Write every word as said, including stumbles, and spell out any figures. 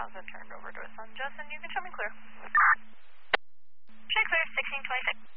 inbounds and turned over to us on Justin. You can show me clear. Show clear, sixteen twenty-six.